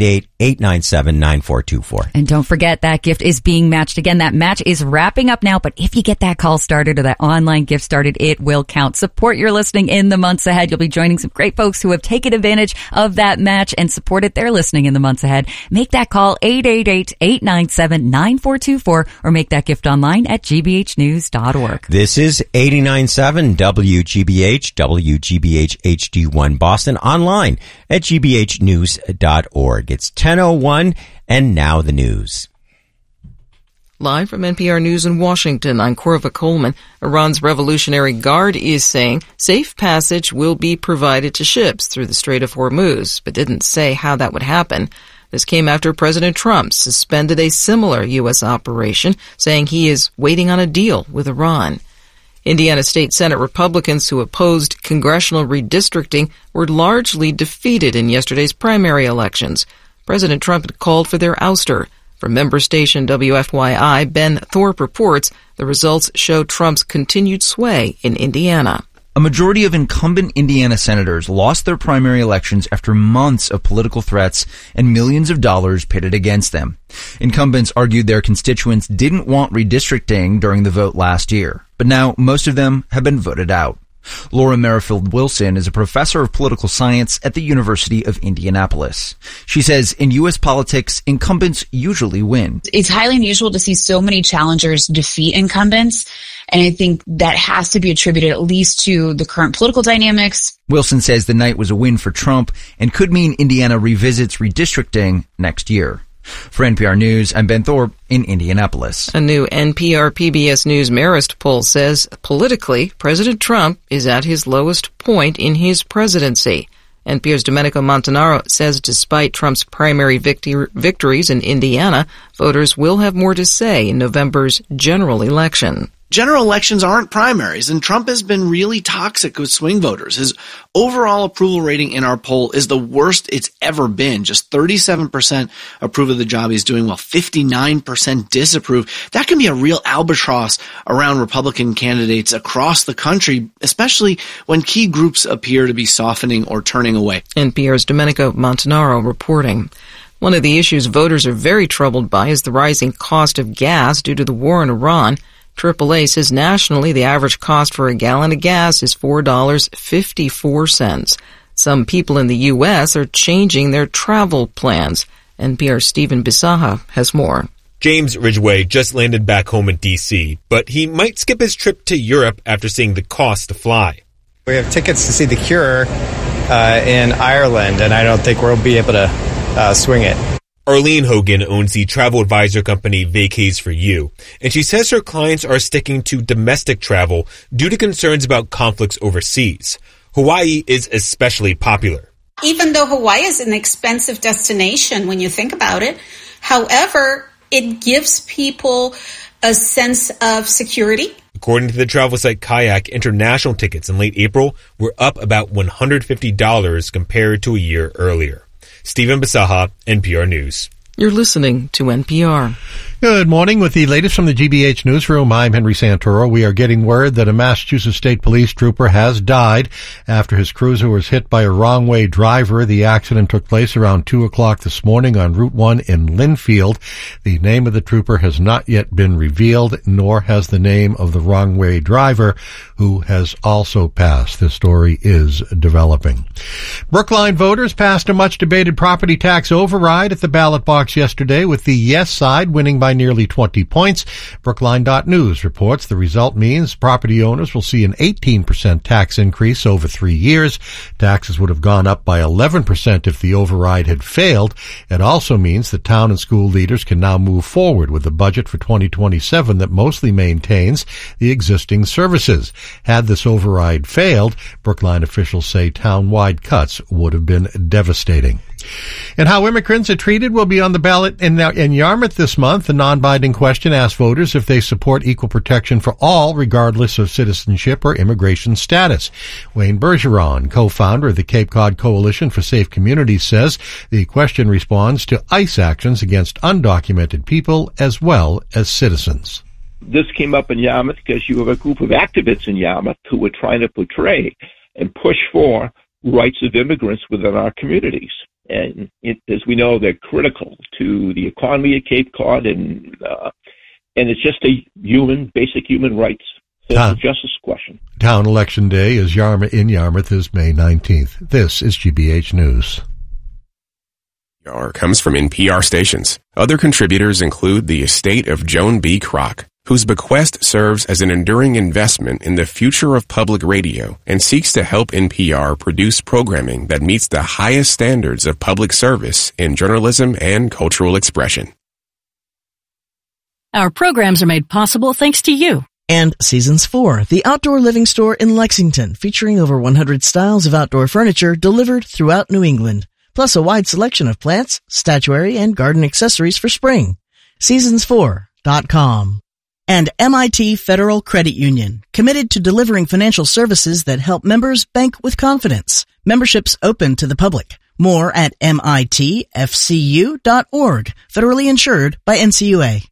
888-897-9424. And don't forget, that gift is being matched. Again, that match is wrapping up now, but if you get that call started or that online gift started, it will count. Support your listening in the months ahead. You'll be joining some great folks who have taken advantage of that match and supported their listening in the months ahead. Make that call 888-897-9424 or make that gift online at gbhnews.org. This is 89.7 WGBH, WGBH HD1 Boston, online at gbhnews.org. It's 10:01, and now the news. Live from NPR News in Washington, I'm Corva Coleman. Iran's Revolutionary Guard is saying safe passage will be provided to ships through the Strait of Hormuz, but didn't say how that would happen. This came after President Trump suspended a similar U.S. operation, saying he is waiting on a deal with Iran. Indiana State Senate Republicans who opposed congressional redistricting were largely defeated in yesterday's primary elections. President Trump had called for their ouster. From member station WFYI, Ben Thorpe reports the results show Trump's continued sway in Indiana. A majority of incumbent Indiana senators lost their primary elections after months of political threats and millions of dollars pitted against them. Incumbents argued their constituents didn't want redistricting during the vote last year, but now most of them have been voted out. Laura Merrifield Wilson is a professor of political science at the University of Indianapolis. She says in U.S. politics, incumbents usually win. It's highly unusual to see so many challengers defeat incumbents, and I think that has to be attributed at least to the current political dynamics. Wilson says the night was a win for Trump and could mean Indiana revisits redistricting next year. For NPR News, I'm Ben Thorpe in Indianapolis. A new NPR PBS News Marist poll says politically, President Trump is at his lowest point in his presidency. NPR's Domenico Montanaro says despite Trump's primary victories in Indiana, voters will have more to say in November's general election. General elections aren't primaries, and Trump has been really toxic with swing voters. His overall approval rating in our poll is the worst it's ever been. Just 37% approve of the job he's doing, while 59% disapprove. That can be a real albatross around Republican candidates across the country, especially when key groups appear to be softening or turning away. NPR's Domenico Montanaro reporting. One of the issues voters are very troubled by is the rising cost of gas due to the war in Iran. AAA says nationally the average cost for a gallon of gas is $4.54. Some people in the U.S. are changing their travel plans. NPR's Stephen Bisaha has more. James Ridgway just landed back home in D.C., but he might skip his trip to Europe after seeing the cost to fly. We have tickets to see The Cure in Ireland, and I don't think we'll be able to swing it. Arlene Hogan owns the travel advisor company Vacays for You, and she says her clients are sticking to domestic travel due to concerns about conflicts overseas. Hawaii is especially popular. Even though Hawaii is an expensive destination when you think about it, however, it gives people a sense of security. According to the travel site Kayak, international tickets in late April were up about $150 compared to a year earlier. Stephen Bisaha, NPR News. You're listening to NPR. Good morning. With the latest from the GBH newsroom, I'm Henry Santoro. We are getting word that a Massachusetts State Police trooper has died after his cruiser was hit by a wrong-way driver. The accident took place around 2 o'clock this morning on Route 1 in Linfield. The name of the trooper has not yet been revealed, nor has the name of the wrong-way driver, who has also passed. This story is developing. Brookline voters passed a much-debated property tax override at the ballot box yesterday, with the yes side winning by nearly 20 points. Brookline.News reports the result means property owners will see an 18% tax increase over 3 years. Taxes would have gone up by 11% if the override had failed. It also means that town and school leaders can now move forward with a budget for 2027 that mostly maintains the existing services. Had this override failed, Brookline officials say town-wide cuts would have been devastating. And how immigrants are treated will be on the ballot in Yarmouth this month. The non-binding question asks voters if they support equal protection for all, regardless of citizenship or immigration status. Wayne Bergeron, co-founder of the Cape Cod Coalition for Safe Communities, says the question responds to ICE actions against undocumented people as well as citizens. This came up in Yarmouth because you have a group of activists in Yarmouth who were trying to portray and push for rights of immigrants within our communities. And as we know, they're critical to the economy at Cape Cod, and it's just a basic human rights justice question. Town election day in Yarmouth is May 19th. This is GBH News. Comes from NPR stations. Other contributors include the estate of Joan B. Kroc, whose bequest serves as an enduring investment in the future of public radio and seeks to help NPR produce programming that meets the highest standards of public service in journalism and cultural expression. Our programs are made possible thanks to you. And Seasons 4, the outdoor living store in Lexington, featuring over 100 styles of outdoor furniture delivered throughout New England, plus a wide selection of plants, statuary, and garden accessories for spring. Seasons4.com. And MIT Federal Credit Union, committed to delivering financial services that help members bank with confidence. Memberships open to the public. More at mitfcu.org. Federally insured by NCUA.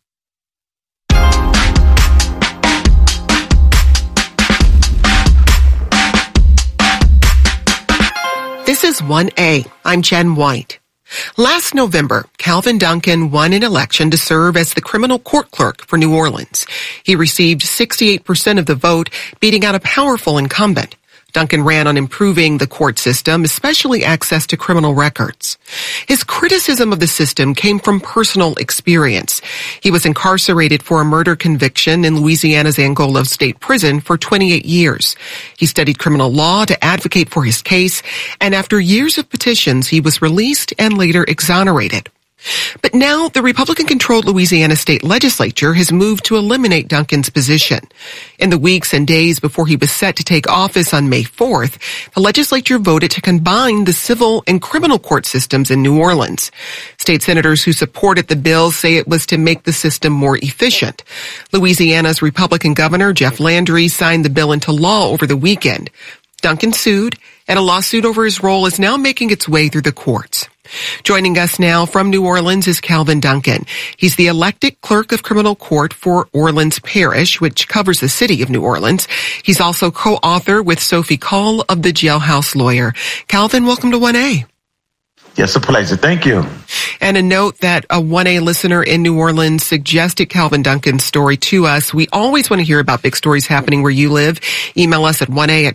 This is 1A. I'm Jen White. Last November, Calvin Duncan won an election to serve as the criminal court clerk for New Orleans. He received 68% of the vote, beating out a powerful incumbent. Duncan ran on improving the court system, especially access to criminal records. His criticism of the system came from personal experience. He was incarcerated for a murder conviction in Louisiana's Angola State Prison for 28 years. He studied criminal law to advocate for his case, and after years of petitions, he was released and later exonerated. But now the Republican-controlled Louisiana state legislature has moved to eliminate Duncan's position. In the weeks and days before he was set to take office on May 4th, the legislature voted to combine the civil and criminal court systems in New Orleans. State senators who supported the bill say it was to make the system more efficient. Louisiana's Republican governor, Jeff Landry, signed the bill into law over the weekend. Duncan sued, and a lawsuit over his role is now making its way through the courts. Joining us now from New Orleans is Calvin Duncan. He's the elected clerk of criminal court for Orleans Parish, which covers the city of New Orleans. He's also co-author with Sophie Call of The Jailhouse Lawyer. Calvin, welcome to 1A. Yes, a pleasure. Thank you. And a note that a 1A listener in New Orleans suggested Calvin Duncan's story to us. We always want to hear about big stories happening where you live. Email us at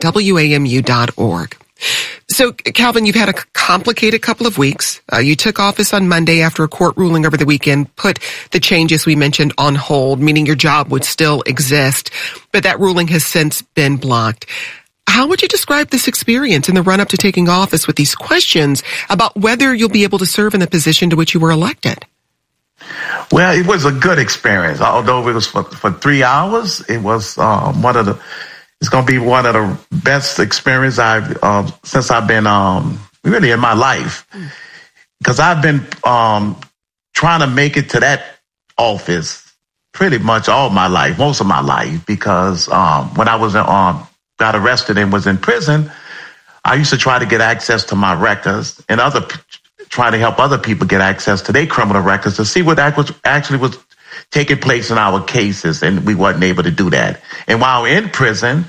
1a@wamu.org. So, Calvin, you've had a complicated couple of weeks. You took office on Monday after a court ruling over the weekend put the changes we mentioned on hold, meaning your job would still exist, but that ruling has since been blocked. How would you describe this experience in the run-up to taking office with these questions about whether you'll be able to serve in the position to which you were elected? Well, it was a good experience. Although it was for 3 hours, it was it's going to be one of the best experiences since I've been really in my life. Because I've been trying to make it to that office pretty much all my life, most of my life. Because when I was got arrested and was in prison, I used to try to get access to my records and try to help other people get access to their criminal records to see what actually was taking place in our cases, and we wasn't able to do that. And while in prison,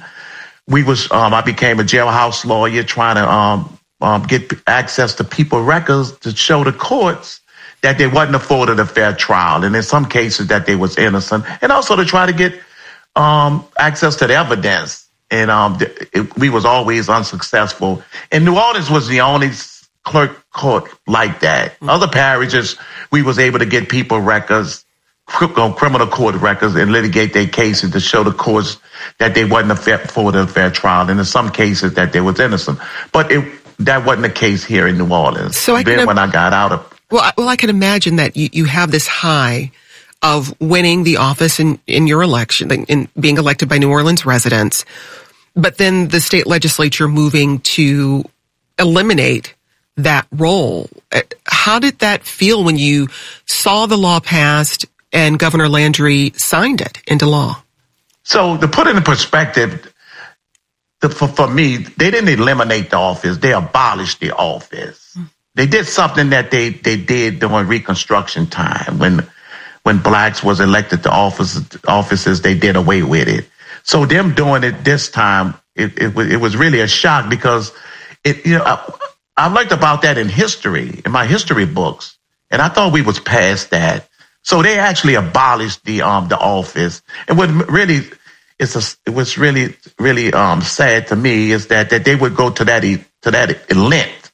I became a jailhouse lawyer trying to get access to people's records to show the courts that they wasn't afforded a fair trial, and in some cases that they was innocent, and also to try to get access to the evidence. And we was always unsuccessful. And New Orleans was the only clerk court like that. Other parishes, we was able to get people records, criminal court records, and litigate their cases to show the courts that they wasn't afforded a fair trial, and in some cases that they was innocent. But that wasn't the case here in New Orleans. So when I got out of... Well, I can imagine that you have this high of winning the office in your election, in being elected by New Orleans residents, but then the state legislature moving to eliminate that role. How did that feel when you saw the law passed and Governor Landry signed it into law? So to put it in perspective, for me, they didn't eliminate the office. They abolished the office. They did something that they did during Reconstruction time when blacks was elected to offices, they did away with it. So them doing it this time, it was really a shock because I learned about that in history, in my history books, and I thought we was past that. So they actually abolished the office. And what really what's really sad to me is that they would go to that length.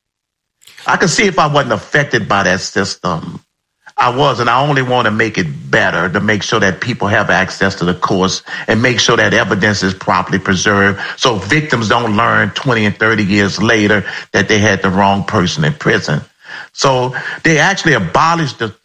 I could see if I wasn't affected by that system. I was, and I only want to make it better to make sure that people have access to the courts and make sure that evidence is properly preserved so victims don't learn 20 and 30 years later that they had the wrong person in prison. So they actually abolished the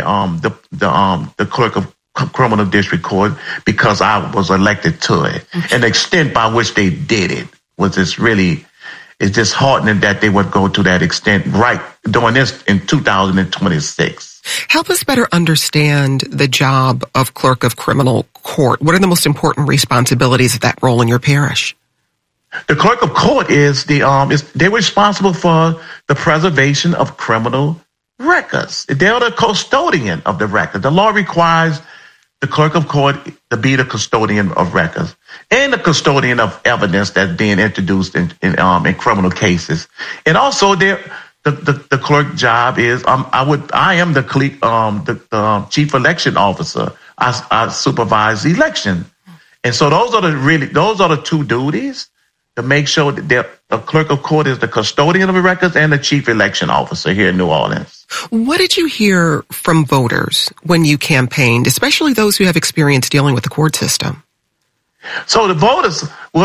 clerk of criminal district court because I was elected to it. And the extent by which they did it was it's disheartening that they would go to that extent right doing this in 2026. Help us better understand the job of clerk of criminal court. What are the most important responsibilities of that role in your parish? The clerk of court they're responsible for the preservation of criminal records. They're the custodian of the record. The law requires the clerk of court to be the custodian of records and the custodian of evidence that's being introduced in criminal cases. And also the clerk job is I am the chief election officer. I supervise the election, and so those are the two duties to make sure that the clerk of court is the custodian of the records and the chief election officer here in New Orleans. What did you hear from voters when you campaigned, especially those who have experience dealing with the court system? So the voters,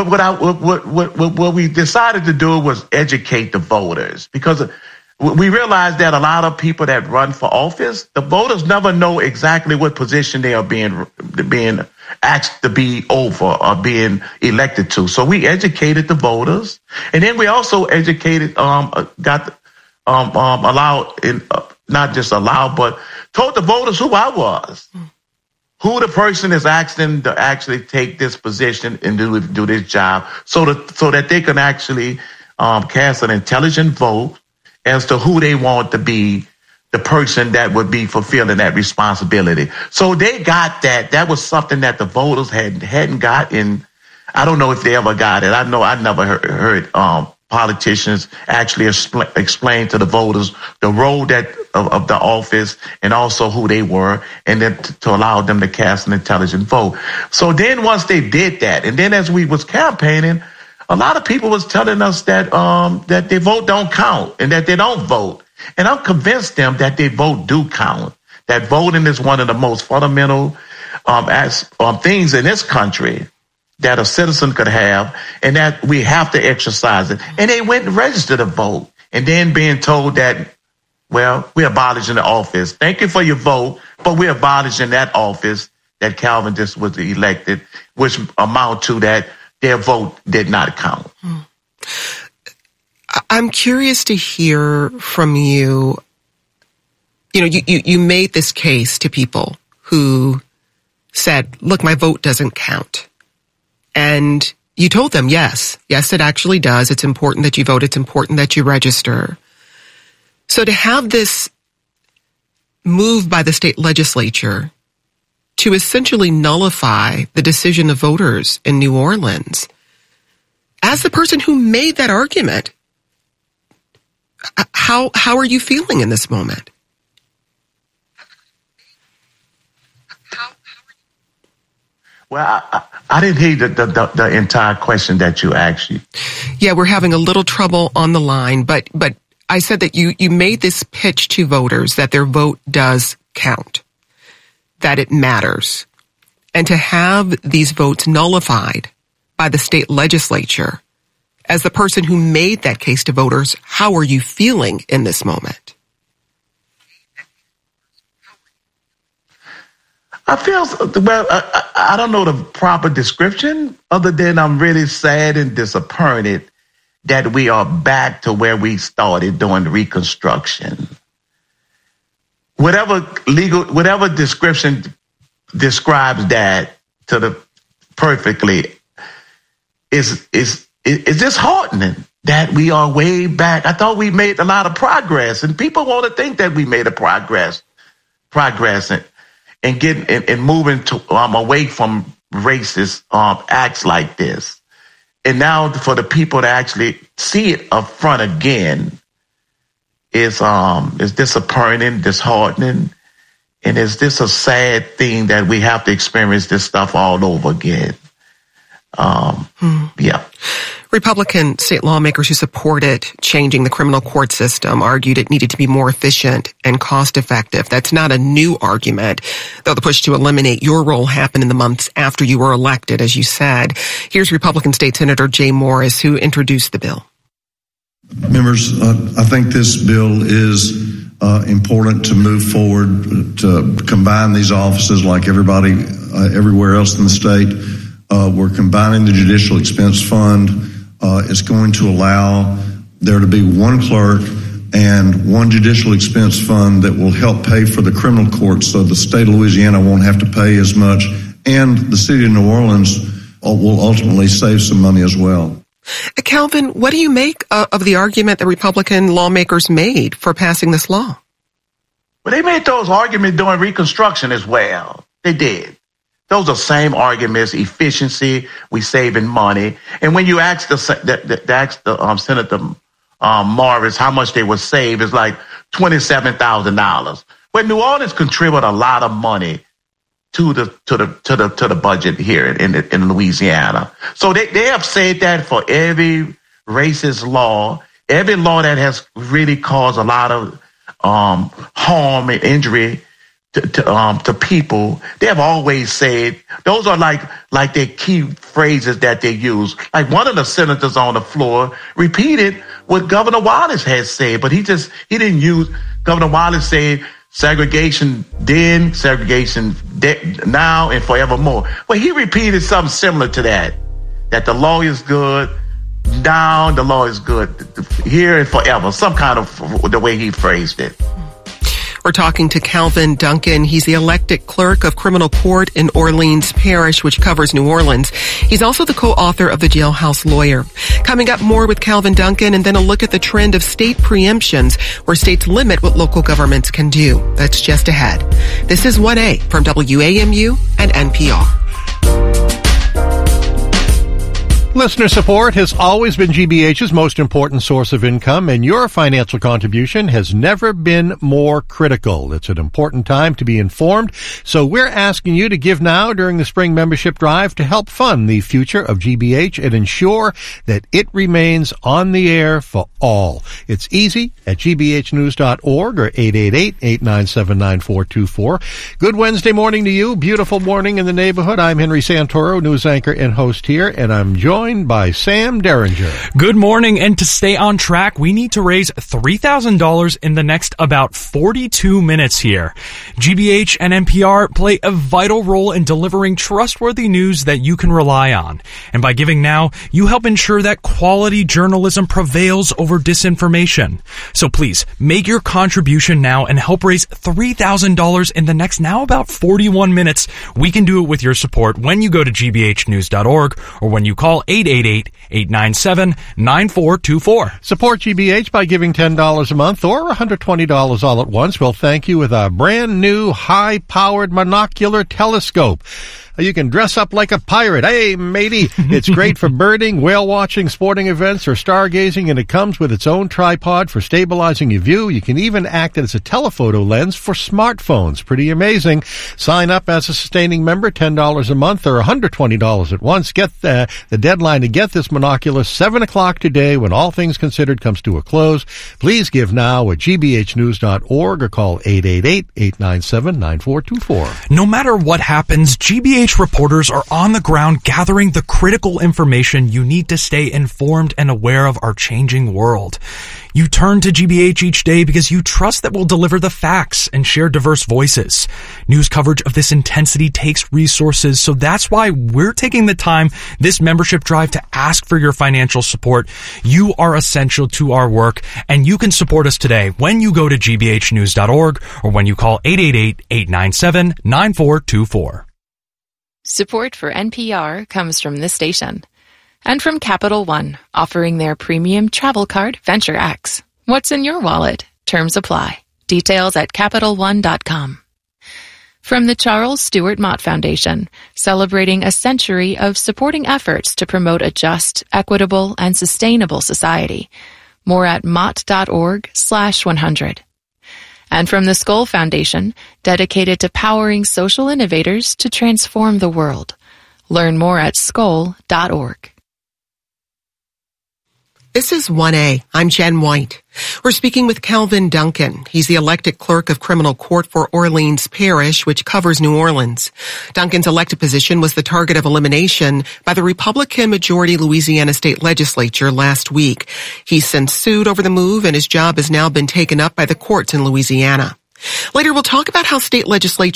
what we decided to do was educate the voters, because we realized that a lot of people that run for office, the voters never know exactly what position they are being asked to be over or being elected to. So we educated the voters, and then we also educated, not just allowed, but told the voters who I was. Who the person is asking to actually take this position and do this job, so that they can actually cast an intelligent vote as to who they want to be the person that would be fulfilling that responsibility. So they got that. That was something that the voters hadn't gotten. I don't know if they ever got it. I know I never heard politicians actually explain to the voters the role of the office and also who they were, and then to allow them to cast an intelligent vote. So then once they did that, and then as we was campaigning, a lot of people was telling us that that their vote don't count and that they don't vote. And I'm convinced them that their vote do count, that voting is one of the most fundamental things in this country that a citizen could have, and that we have to exercise it. And they went and registered to vote, and then being told that, well, we're abolishing the office. Thank you for your vote, but we're abolishing that office that Calvin just was elected, which amount to that their vote did not count. I'm curious to hear from you. You know, you made this case to people who said, look, my vote doesn't count. And you told them, yes, it actually does. It's important that you vote. It's important that you register. So to have this move by the state legislature to essentially nullify the decision of voters in New Orleans, as the person who made that argument, how are you feeling in this moment? Well, I didn't hear the entire question that you asked. Yeah, we're having a little trouble on the line, but I said that you made this pitch to voters that their vote does count, that it matters. And to have these votes nullified by the state legislature, as the person who made that case to voters, how are you feeling in this moment? I feel, well, I don't know the proper description other than I'm really sad and disappointed that we are back to where we started during the Reconstruction. Whatever description describes that to the perfectly is disheartening that we are way back. I thought we made a lot of progress, and people want to think that we made a progress. and getting and moving to away from racist acts like this. And now for the people to actually see it up front again is disappointing, disheartening, and is this a sad thing that we have to experience this stuff all over again? Yeah. Republican state lawmakers who supported changing the criminal court system argued it needed to be more efficient and cost effective. That's not a new argument, though the push to eliminate your role happened in the months after you were elected, as you said. Here's Republican State Senator Jay Morris, who introduced the bill. Members, I think this bill is important to move forward, to combine these offices like everybody everywhere else in the state. We're combining the Judicial Expense Fund. It's going to allow there to be one clerk and one judicial expense fund that will help pay for the criminal court, so the state of Louisiana won't have to pay as much, and the city of New Orleans will ultimately save some money as well. Calvin, what do you make of the argument that Republican lawmakers made for passing this law? Well, they made those arguments during Reconstruction as well. They did. Those are same arguments: efficiency, we saving money. And when you ask the Senator Morris how much they would save, it's like $27,000. But New Orleans contribute a lot of money to the budget here in Louisiana. So they have said that for every racist law, every law that has really caused a lot of harm and injury to people, they have always said those are like their key phrases that they use. Like one of the senators on the floor repeated what Governor Wallace had said, but he didn't use. Governor Wallace said segregation then, segregation now, and forevermore. Well, he repeated something similar to that the law is good now, the law is good here and forever. Some kind of the way he phrased it. We're talking to Calvin Duncan. He's the elected clerk of criminal court in Orleans Parish, which covers New Orleans. He's also the co-author of The Jailhouse Lawyer. Coming up, more with Calvin Duncan, and then a look at the trend of state preemptions, where states limit what local governments can do. That's just ahead. This is 1A from WAMU and NPR. Listener support has always been GBH's most important source of income, and your financial contribution has never been more critical. It's an important time to be informed, so we're asking you to give now during the spring membership drive to help fund the future of GBH and ensure that it remains on the air for all. It's easy at gbhnews.org or 888-897-9424. Good Wednesday morning to you. Beautiful morning in the neighborhood. I'm Henry Santoro, news anchor and host here, and I'm joined by Sam Derringer. Good morning, and to stay on track, we need to raise $3,000 in the next about 42 minutes here. GBH and NPR play a vital role in delivering trustworthy news that you can rely on. And by giving now, you help ensure that quality journalism prevails over disinformation. So please, make your contribution now and help raise $3,000 in the next now about 41 minutes. We can do it with your support when you go to gbhnews.org or when you call 888-897-9424. Support GBH by giving $10 a month or $120 all at once. We'll thank you with a brand new high-powered monocular telescope. You can dress up like a pirate. Hey, matey. It's great for birding, whale watching, sporting events, or stargazing, and it comes with its own tripod for stabilizing your view. You can even act as a telephoto lens for smartphones. Pretty amazing. Sign up as a sustaining member, $10 a month or $120 at once. Get the deadline to get this monocular 7 o'clock today when All Things Considered comes to a close. Please give now at gbhnews.org or call 888-897-9424. No matter what happens, GBH reporters are on the ground gathering the critical information you need to stay informed and aware of our changing world. You turn to GBH each day because you trust that we'll deliver the facts and share diverse voices. News coverage of this intensity takes resources, so that's why we're taking the time this membership drive to ask for your financial support. You are essential to our work, and you can support us today when you go to gbhnews.org or when you call 888-897-9424. Support for NPR comes from this station and from Capital One, offering their premium travel card, Venture X. What's in your wallet? Terms apply. Details at CapitalOne.com. From the Charles Stewart Mott Foundation, celebrating a century of supporting efforts to promote a just, equitable, and sustainable society. More at mott.org/100. And from the Skoll Foundation, dedicated to powering social innovators to transform the world. Learn more at skoll.org. This is 1A. I'm Jen White. We're speaking with Calvin Duncan. He's the elected clerk of criminal court for Orleans Parish, which covers New Orleans. Duncan's elected position was the target of elimination by the Republican majority Louisiana state legislature last week. He's since sued over the move, and his job has now been taken up by the courts in Louisiana. Later, we'll talk about how state legislatures